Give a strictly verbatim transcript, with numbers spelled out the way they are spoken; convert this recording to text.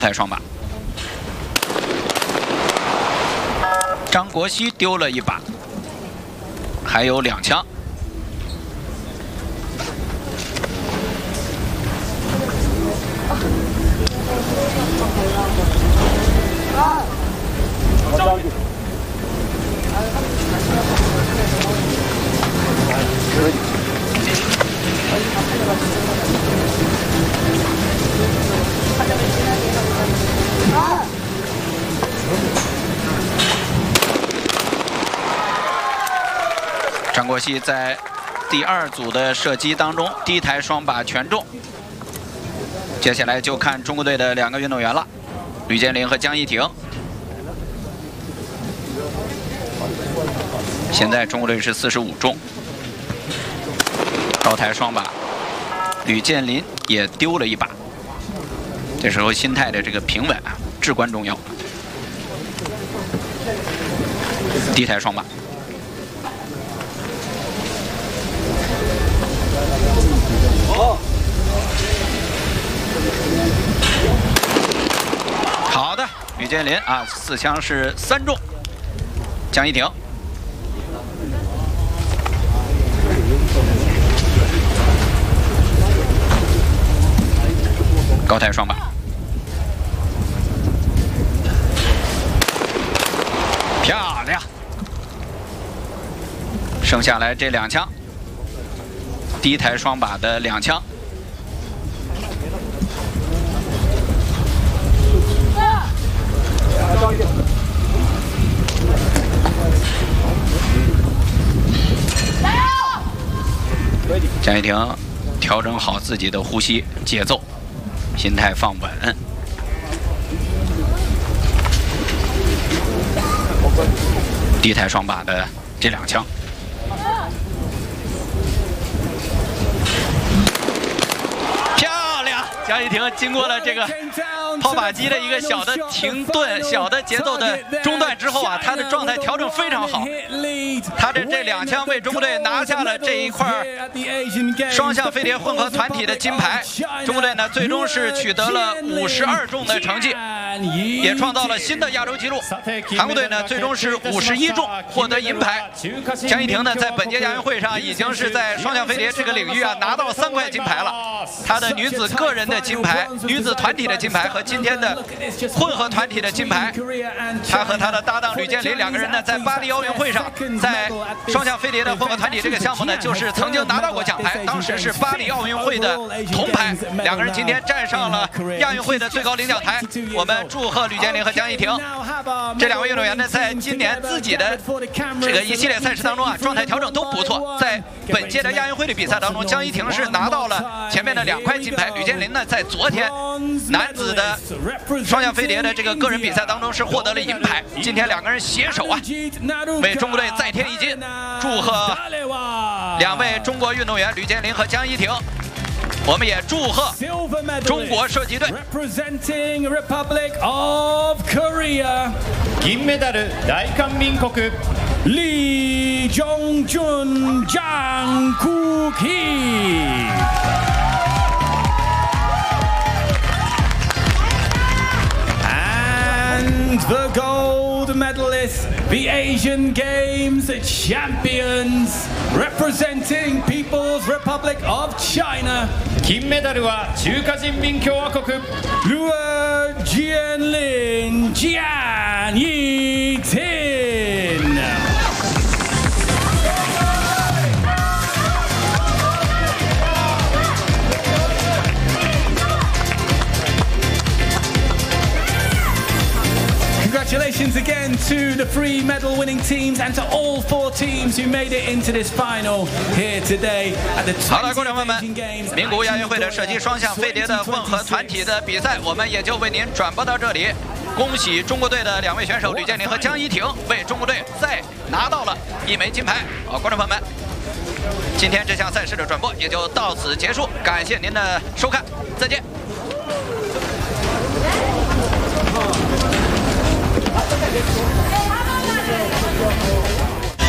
台双把，张国熙丢了一把，还有两枪。张国熙在第二组的射击当中，第一台双把全中。接下来就看中国队的两个运动员了，吕建林和江一婷。现在中国队是四十五中，高台双把，吕建林也丢了一把。这时候心态的这个平稳啊，至关重要。低台双把。 好的，吕建林啊，四枪是三中。江一婷，高台双把，漂亮。剩下来这两枪，低台双把的两枪。 江一婷调整好自己的呼吸节奏，心态放稳。低台双把的这两枪，漂亮！江一婷经过了这个 抛靶机的一个小的停顿、小的节奏的中断之后啊，他的状态调整非常好。他的这两枪为中国队拿下了这一块双向飞碟混合团体的金牌。中国队呢，最终是取得了五十二中的成绩，也创造了新的亚洲纪录。韩国队呢，最终是五十一中获得银牌。江一婷呢，在本届亚运会上已经是在双向飞碟这个领域啊拿到三块金牌了。她的女子个人的金牌、女子团体的金牌和 今天的混合团体的金牌，他和他的搭档吕建林两个人呢，在巴黎奥运会上，在双向飞碟的混合团体这个项目呢，就是曾经拿到过奖牌，当时是巴黎奥运会的铜牌。两个人今天站上了亚运会的最高领奖台。我们祝贺吕建林和江一婷这两位运动员呢，在今年自己的这个一系列赛事当中啊，状态调整都不错。在本届的亚运会的比赛当中，江一婷是拿到了前面的两块金牌，吕建林呢，在昨天男子的 双向飞碟的这个个人比赛当中是获得了银牌。今天两个人携手啊，为中国队再添一金。祝贺两位中国运动员吕建林和江一婷。我们也祝贺中国射击队。 銀メダル大韓民國李정준張國慶。 The gold medalists, the Asian Games champions, representing People's Republic of China. 金メダルは中華人民共和国吕建林、江一婷。 Congratulations again to the three medal winning teams and to all four teams who made it into this final here today at the 好了，观众朋友们，名古屋亚运会的射击双向飞碟的混合团体的比赛，我们也就为您转播到这里。恭喜中国队的两位选手吕建林和江一婷，为中国队再拿到了一枚金牌。好，观众朋友们，今天这项赛事的转播也就到此结束，感谢您的收看，再见。 Hey,